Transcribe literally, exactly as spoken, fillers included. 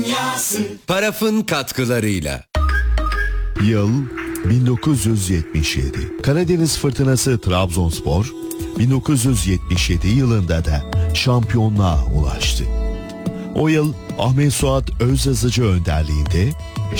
Paraf'ın katkılarıyla. Yıl bin dokuz yüz yetmiş yedi. Karadeniz Fırtınası Trabzonspor bin dokuz yüz yetmiş yedi yılında da şampiyonluğa ulaştı. O yıl Ahmet Suat Özyazıcı önderliğinde